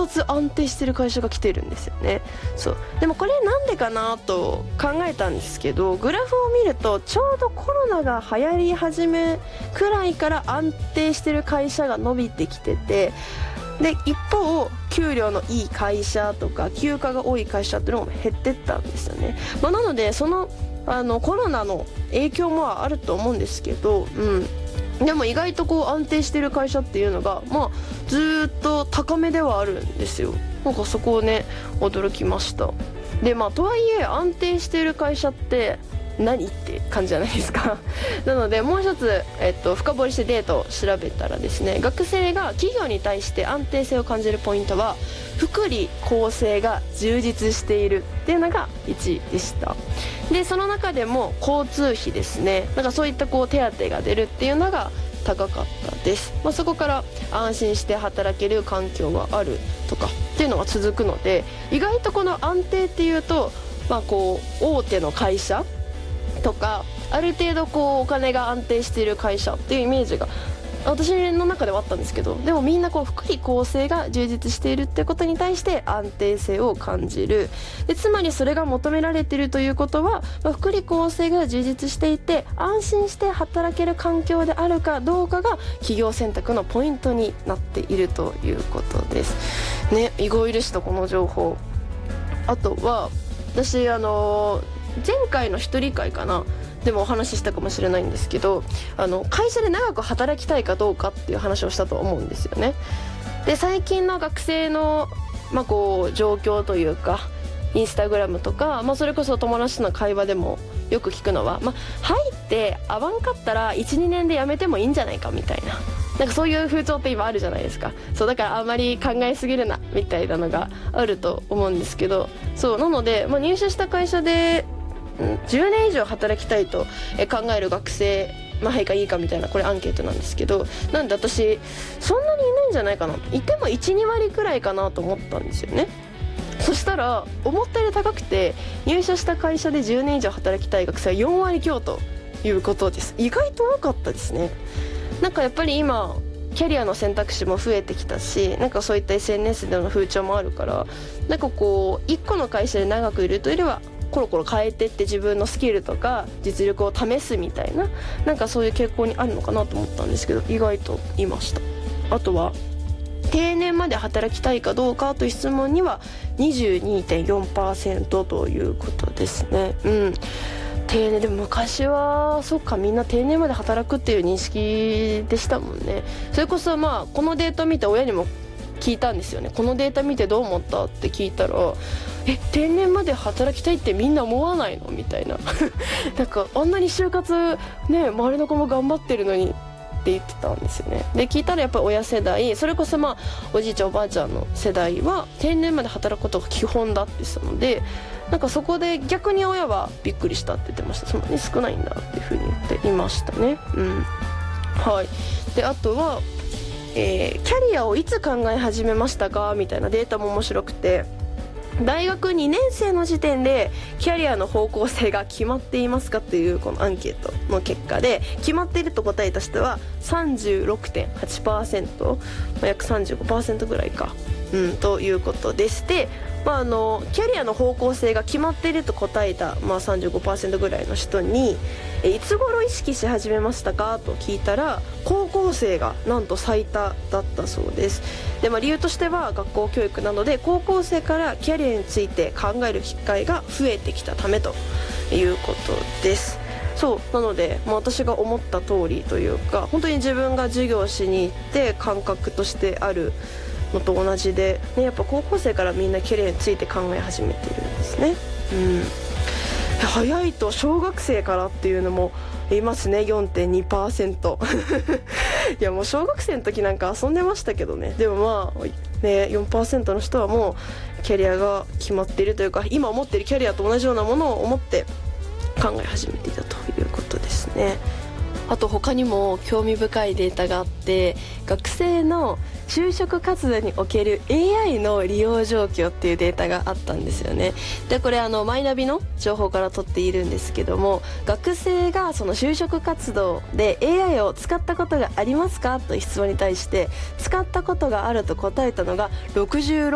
つ安定してる会社が来てるんですよね。そうでもこれなんでかなと考えたんですけど、グラフを見るとちょうどコロナが流行り始めくらいから安定してる会社が伸びてきてて、で一方給料のいい会社とか休暇が多い会社っていうのも減ってったんですよね。なのでそのコロナの影響もあると思うんですけど、でも意外とこう安定してる会社っていうのがずーっと高めではあるんですよ。なんかそこをね驚きました。でとはいえ安定してる会社って何って感じじゃないですかなのでもう一つ、深掘りしてデータを調べたらですね、学生が企業に対して安定性を感じるポイントは福利厚生が充実しているっていうのが1位でした。でその中でも交通費ですね、なんかそういったこう手当が出るっていうのが高かったです。そこから安心して働ける環境があるとかっていうのが続くので、意外とこの安定っていうとこう大手の会社とかある程度こうお金が安定している会社っていうイメージが私の中ではあったんですけど、でもみんなこう福利厚生が充実しているってことに対して安定性を感じる。でつまりそれが求められているということは、福利厚生が充実していて安心して働ける環境であるかどうかが企業選択のポイントになっているということですね。意外でしたこの情報。あとは私前回の一人会かなでもお話ししたかもしれないんですけど、会社で長く働きたいかどうかっていう話をしたと思うんですよね。で最近の学生の、こう状況というかインスタグラムとか、それこそ友達との会話でもよく聞くのは、入って合わんかったら 1,2 年で辞めてもいいんじゃないかみたいな、なんかそういう風潮って今あるじゃないですか。そうだからあまり考えすぎるなみたいなのがあると思うんですけど、そうなので、入社した会社で10年以上働きたいと考える学生はいかいいかみたいな、これアンケートなんですけど、なんで私そんなにいないんじゃないかな、いても 1,2 割くらいかなと思ったんですよね。そしたら思ったより高くて、入社した会社で10年以上働きたい学生は4割強ということです。意外と多かったですね。なんかやっぱり今キャリアの選択肢も増えてきたし、なんかそういった SNS での風潮もあるから、なんかこう1個の会社で長くいるというよりはコロコロ変えてって自分のスキルとか実力を試すみたいな、なんかそういう傾向にあるのかなと思ったんですけど、意外といました。あとは定年まで働きたいかどうかという質問には 22.4% ということですね。定年でも昔はそっか、みんな定年まで働くっていう認識でしたもんね。それこそこのデータ見て親にも聞いたんですよね。このデータ見てどう思ったって聞いたら、定年まで働きたいってみんな思わないのみたいななんかあんなに就活ね周りの子も頑張ってるのにって言ってたんですよね。で聞いたらやっぱり親世代、それこそおじいちゃんおばあちゃんの世代は定年まで働くことが基本だって言ってたので、なんかそこで逆に親はびっくりしたって言ってました。そんなに少ないんだっていうふうに言っていましたね。はい。であとはキャリアをいつ考え始めましたかみたいなデータも面白くて、大学2年生の時点でキャリアの方向性が決まっていますかっていうこのアンケートの結果で、決まっていると答えた人は 36.8%、約 35% ぐらいか、ということです。でキャリアの方向性が決まっていると答えた、35% ぐらいの人にいつ頃意識し始めましたかと聞いたら、高校生がなんと最多だったそうです。で、理由としては学校教育なので高校生からキャリアについて考える機会が増えてきたためということです。そうなので、私が思った通りというか、本当に自分が授業しに行って感覚としてあるのと同じで、やっぱ高校生からみんなキャリアについて考え始めてるんですね。早いと小学生からっていうのもいますね。 4.2% いやもう小学生の時なんか遊んでましたけどね。でも4% の人はもうキャリアが決まっているというか、今思っているキャリアと同じようなものを思って考え始めていたということですね。あと他にも興味深いデータがあって、学生の就職活動における AI の利用状況っていうデータがあったんですよね。でこれマイナビの情報から取っているんですけども、学生がその就職活動で AI を使ったことがありますかという質問に対して、使ったことがあると答えたのが 66%